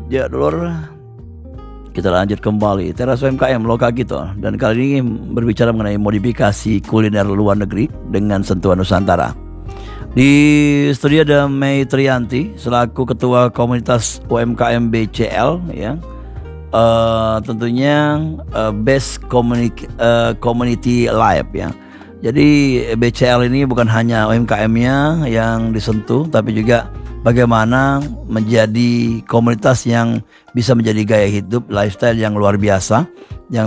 Ya dulur, kita lanjut kembali Teras UMKM Loka kita. Dan kali ini berbicara mengenai modifikasi kuliner luar negeri dengan sentuhan Nusantara. Di studio ada Mei Trianti selaku ketua komunitas UMKM BCL ya. Tentunya Best Community Life ya. Jadi BCL ini bukan hanya UMKM-nya yang disentuh, tapi juga bagaimana menjadi komunitas yang bisa menjadi gaya hidup, lifestyle yang luar biasa, yang